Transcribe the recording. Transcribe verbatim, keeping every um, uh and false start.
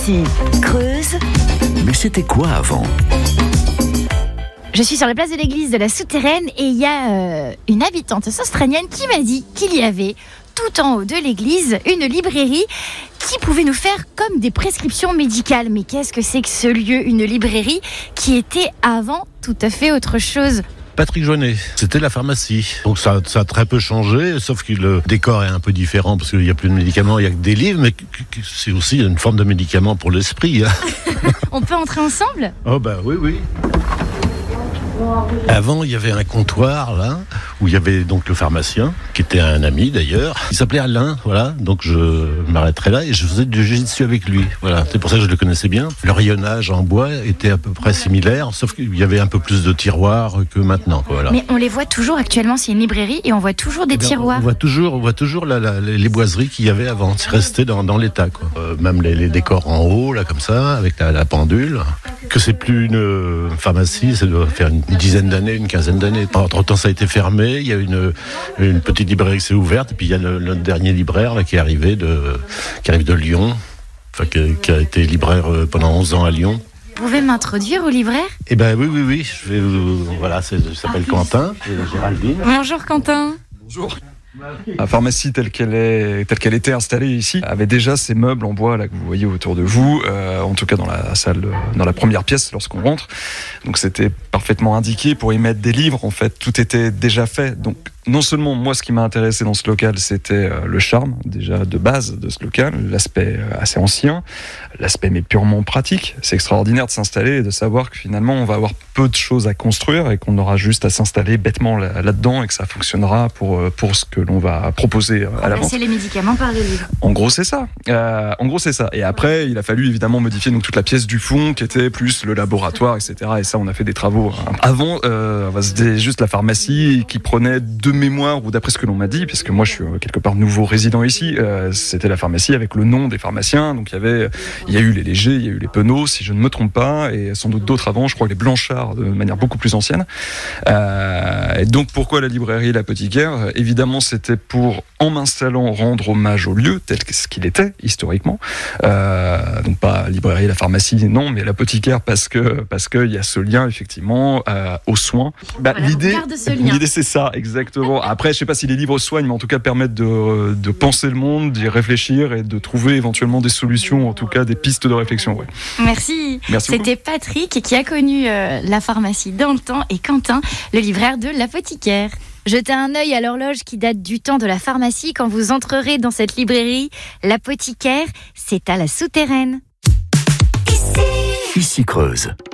Ici, Creuse. Mais c'était quoi avant ? Je suis sur la place de l'église de la Souterraine et il y a euh, une habitante australienne qui m'a dit qu'il y avait tout en haut de l'église une librairie qui pouvait nous faire comme des prescriptions médicales. Mais qu'est-ce que c'est que ce lieu, une librairie qui était avant tout à fait autre chose ? Patrick Joannet, c'était la pharmacie. Donc ça, ça a très peu changé, sauf que le décor est un peu différent parce qu'il n'y a plus de médicaments, il n'y a que des livres, mais c'est aussi une forme de médicament pour l'esprit. Hein. On peut entrer ensemble ? Oh bah oui, oui. Avant, il y avait un comptoir là où il y avait donc le pharmacien qui était un ami d'ailleurs. Il s'appelait Alain, voilà. Donc je m'arrêterai là et je faisais du jiu-jitsu avec lui. Voilà, c'est pour ça que je le connaissais bien. Le rayonnage en bois était à peu près similaire, sauf qu'il y avait un peu plus de tiroirs que maintenant. Voilà. Mais on les voit toujours actuellement. C'est une librairie et on voit toujours des Eh bien, tiroirs. On voit toujours, on voit toujours la, la, les boiseries qu'il y avait avant. C'est resté dans, dans l'état, quoi. Euh, même les, les décors en haut, là comme ça, avec la, la pendule. Que c'est plus une euh, pharmacie, ça doit faire une, une dizaine d'années, une quinzaine d'années. Entre-temps, ça a été fermé. Il y a une, une petite librairie qui s'est ouverte. Et puis il y a le, le dernier libraire là, qui est arrivé de, qui arrive de Lyon, enfin, qui, qui a été libraire pendant onze ans à Lyon. Vous pouvez m'introduire au libraire ? Eh ben oui, oui, oui. Je vais, euh, voilà, c'est, je s'appelle ah, Quentin et Géraldine. Bonjour Quentin. Bonjour. La pharmacie telle qu'elle est, telle qu'elle était installée ici avait déjà ces meubles en bois là que vous voyez autour de vous, euh, en tout cas dans la salle, dans la première pièce lorsqu'on rentre. Donc c'était parfaitement indiqué pour y mettre des livres. En fait, tout était déjà fait. Donc non seulement moi, ce qui m'a intéressé dans ce local, c'était le charme déjà de base de ce local, l'aspect assez ancien, l'aspect mais purement pratique. C'est extraordinaire de s'installer et de savoir que finalement on va avoir peu de choses à construire et qu'on aura juste à s'installer bêtement là, là-dedans et que ça fonctionnera pour pour ce que l'on va proposer à la vente. Remplacer les médicaments par les livres. En gros, c'est ça. Euh, en gros, c'est ça. Et après, il a fallu évidemment modifier donc toute la pièce du fond qui était plus le laboratoire, et cetera. Et ça, on a fait des travaux. Avant, euh, c'était juste la pharmacie qui prenait de mémoire, ou d'après ce que l'on m'a dit, parce que moi je suis quelque part nouveau résident ici, euh, c'était la pharmacie avec le nom des pharmaciens. Donc il y avait, il y a eu les Légers, il y a eu les Penaud, si je ne me trompe pas, et sans doute d'autres avant, je crois les Blanchard de manière beaucoup plus ancienne. Euh, et donc pourquoi la librairie L'Apothicaire ? Évidemment, c'était pour, en m'installant, rendre hommage au lieu tel qu'il était historiquement. Euh, donc pas librairie, la pharmacie, non, mais L'Apothicaire parce que parce que il y a ce lien effectivement euh, aux soins. Bah, voilà, l'idée, ce lien. l'idée c'est ça, exactement. Après, je sais pas si les livres soignent, mais en tout cas permettent de, de penser le monde, d'y réfléchir et de trouver éventuellement des solutions, en tout cas des pistes de réflexion. Ouais. Merci. Merci C'était beaucoup. Patrick qui a connu euh, la pharmacie dans le temps et Quentin, le libraire de L'Apothicaire. Jetez un œil à l'horloge qui date du temps de la pharmacie quand vous entrerez dans cette librairie. L'Apothicaire, c'est à la Souterraine. Ici Creuse.